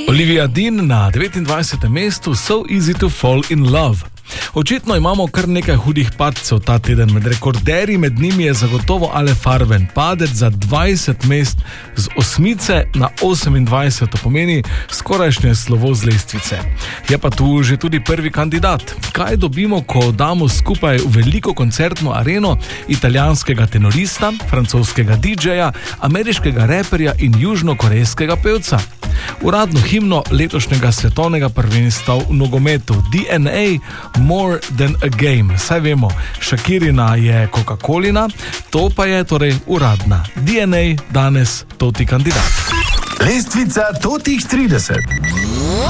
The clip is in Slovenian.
Olivia Dean na 29. mestu So Easy to Fall in Love. Očitno imamo kar nekaj hudih padcev ta teden. Med rekorderji med njimi je zagotovo Ale Farben. Padec za 20 mest z 8 na 28, to pomeni skorajšnje slovo z lestvice. Je pa tu že tudi prvi kandidat. Kaj dobimo, ko damo skupaj v veliko koncertno areno italijanskega tenorista, francoskega DJ-ja, ameriškega reperja in južnokorejskega pevca? Uradno himno letošnjega svetovnega prvenstva v nogometu DNA More Than a Game. Saj vemo, Shakirina je Coca-Colina, to pa je torej uradna. DNA danes toti kandidat. Lestvica totih 30.